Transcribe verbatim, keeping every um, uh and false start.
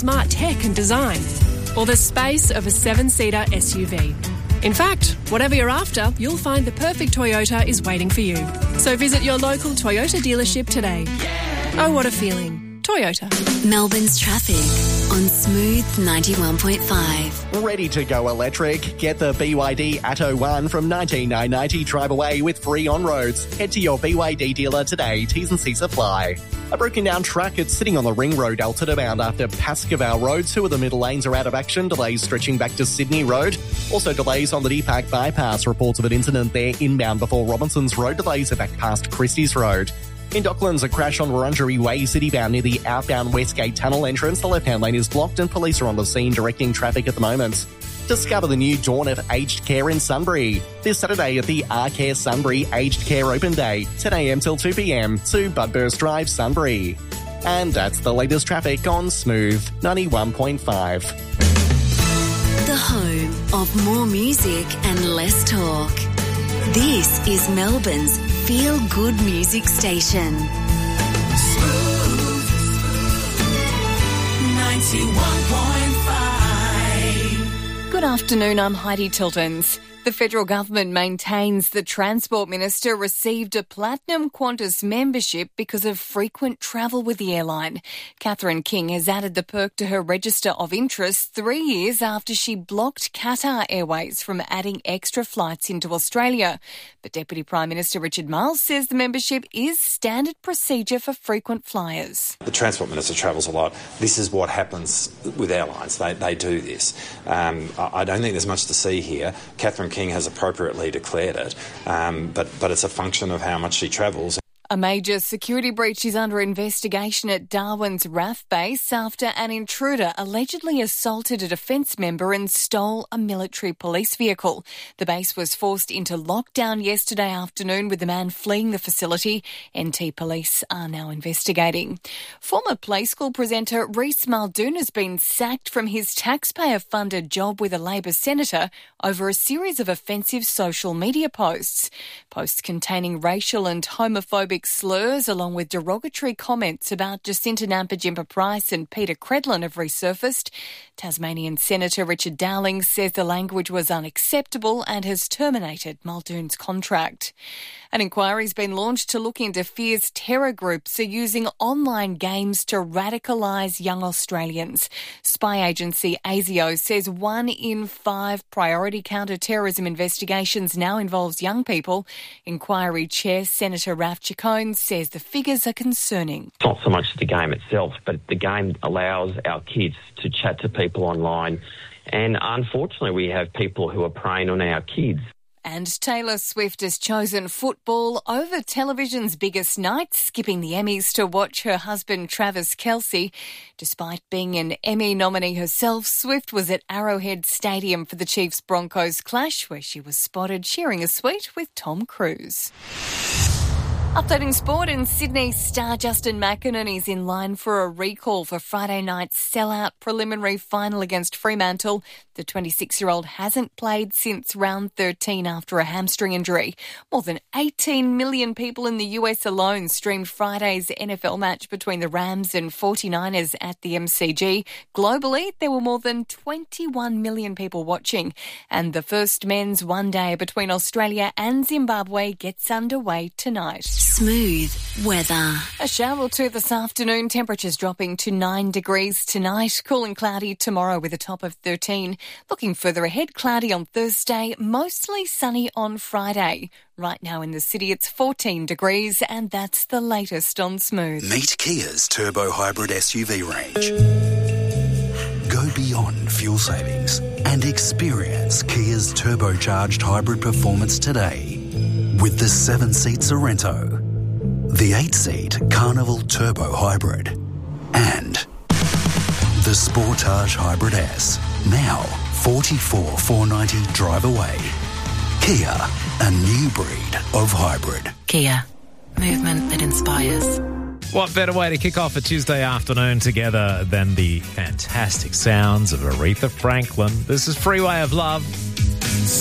smart tech and design, or the space of a seven-seater S U V. In fact, whatever you're after, you'll find the perfect Toyota is waiting for you. So visit your local Toyota dealership today. Oh, what a feeling. Toyota. Melbourne's traffic on Smooth ninety-one point five. Ready to go electric? Get the B Y D Atto one from nineteen thousand nine hundred ninety. Drive away with free on-roads. Head to your B Y D dealer today. T's and C's apply. A broken down truck is sitting on the ring road Alton bound after Pascoe Road. Two of the middle lanes are out of action. Delays stretching back to Sydney Road. Also delays on the Deepak bypass. Reports of an incident there inbound before Robinson's Road. Delays are back past Christie's Road. In Docklands, a crash on Wurundjeri Way citybound near the outbound Westgate Tunnel entrance. The left-hand lane is blocked and police are on the scene directing traffic at the moment. Discover the new dawn of aged care in Sunbury. This Saturday at the Arcare Sunbury Aged Care Open Day, ten a.m. till two p.m. to Budburst Drive, Sunbury. And that's the latest traffic on Smooth ninety-one point five. The home of more music and less talk. This is Melbourne's feel-good music station. Smooth ninety-one point five. Good afternoon, I'm Heidi Tiltons. The federal government maintains the Transport Minister received a Platinum Qantas membership because of frequent travel with the airline. Catherine King has added the perk to her register of interest three years after she blocked Qatar Airways from adding extra flights into Australia. But Deputy Prime Minister Richard Marles says the membership is standard procedure for frequent flyers. The Transport Minister travels a lot. This is what happens with airlines. They, they do this. Um, I don't think there's much to see here. Catherine King has appropriately declared it, um, but, but it's a function of how much she travels. A major security breach is under investigation at Darwin's R A F base after an intruder allegedly assaulted a defence member and stole a military police vehicle. The base was forced into lockdown yesterday afternoon with the man fleeing the facility. N T police are now investigating. Former Play School presenter Reece Muldoon has been sacked from his taxpayer-funded job with a Labor senator over a series of offensive social media posts. Posts containing racial and homophobic slurs along with derogatory comments about Jacinta Nampijinpa-Price and Peter Credlin have resurfaced. Tasmanian Senator Richard Dowling says the language was unacceptable and has terminated Muldoon's contract. An inquiry has been launched to look into fears terror groups are using online games to radicalise young Australians. Spy agency ASIO says one in five priority counter-terrorism investigations now involves young people. Inquiry Chair Senator Ralph Chacon says the figures are concerning. It's not so much the game itself, but the game allows our kids to chat to people online. And unfortunately, we have people who are preying on our kids. And Taylor Swift has chosen football over television's biggest night, skipping the Emmys to watch her husband Travis Kelce. Despite being an Emmy nominee herself, Swift was at Arrowhead Stadium for the Chiefs-Broncos clash, where she was spotted sharing a suite with Tom Cruise. Updating sport, in Sydney star Justin McInerney is in line for a recall for Friday night's sellout preliminary final against Fremantle. The twenty-six-year-old hasn't played since round thirteen after a hamstring injury. More than eighteen million people in the U S alone streamed Friday's N F L match between the Rams and forty-niners at the M C G. Globally, there were more than twenty-one million people watching. And the first men's one-day between Australia and Zimbabwe gets underway tonight. Smooth weather. A shower or two this afternoon, temperatures dropping to nine degrees tonight. Cool and cloudy tomorrow with a top of thirteen. Looking further ahead, cloudy on Thursday, mostly sunny on Friday. Right now in the city, it's fourteen degrees, and that's the latest on Smooth. Meet Kia's Turbo Hybrid S U V range. Go beyond fuel savings and experience Kia's turbocharged hybrid performance today with the seven-seat Sorrento, the eight-seat Carnival Turbo Hybrid, and the Sportage Hybrid S. Now forty-four thousand four hundred ninety drive away. Kia, a new breed of hybrid. Kia, movement that inspires. What better way to kick off a Tuesday afternoon together than the fantastic sounds of Aretha Franklin? This is Freeway of Love.